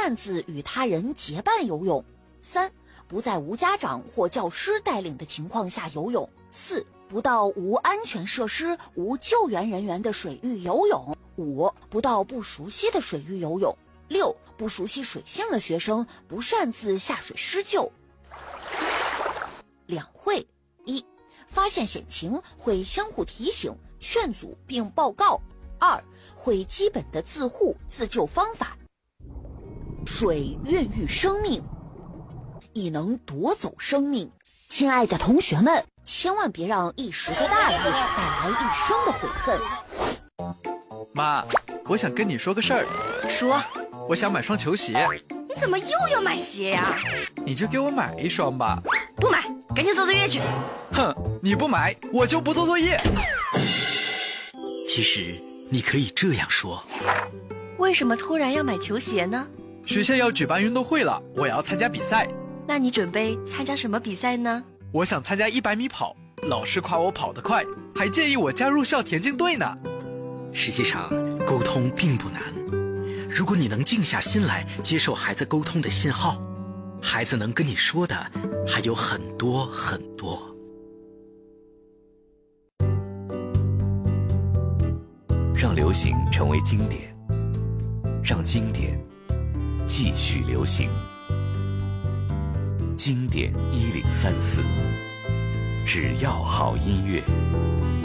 擅自与他人结伴游泳；3、不在无家长或教师带领的情况下游泳；4、不到无安全设施、无救援人员的水域游泳；5、不到不熟悉的水域游泳；6、不熟悉水性的学生不擅自下水施救。两会：1、发现险情会相互提醒、劝阻并报告；2、会基本的自护自救方法。水孕育生命，亦能夺走生命。亲爱的同学们，千万别让一时的大意带来一生的悔恨。 妈，我想跟你说个事儿。 说。 我想买双球鞋。 你怎么又要买鞋呀？ 你就给我买一双吧。 不买，赶紧做作业去。 哼，你不买，我就不做作业。 其实你可以这样说。 为什么突然要买球鞋呢？ 学校要举办运动会了，我要参加比赛。 那你准备参加什么比赛呢？ 我想参加100米跑，老师夸我跑得快，还建议我加入校田径队呢。 实际上，沟通并不难。如果你能静下心来接受孩子沟通的信号，孩子能跟你说的还有很多很多。 让流行成为经典，让经典继续流行。经典1034，只要好音乐。